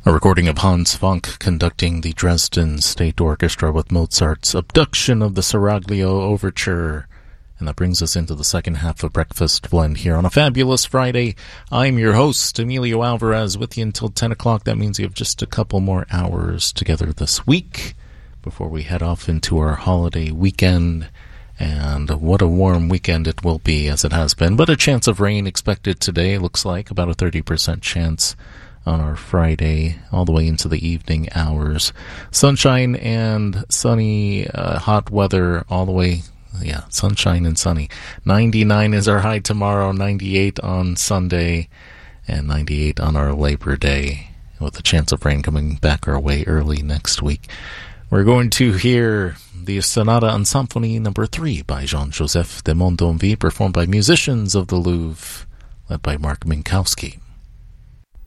A recording of Hans Funk conducting the Dresden State Orchestra with Mozart's Abduction of the Seraglio Overture. And that brings us into the second half of Breakfast Blend here on a fabulous Friday. I'm your host, Emilio Alvarez, with you until 10 o'clock. That means you have just a couple more hours together this week before we head off into our holiday weekend. And what a warm weekend it will be, as it has been. But a chance of rain expected today, looks like. About a 30% chance on our Friday, all the way into the evening hours. Sunshine and sunny, hot weather all the way. Yeah, sunshine and sunny. 99 is our high tomorrow, 98 on Sunday, and 98 on our Labor Day, with a chance of rain coming back our way early next week. We're going to hear the Sonata en Symphonie No. 3 by Jean-Joseph de Mondomville, performed by musicians of the Louvre, led by Mark Minkowski.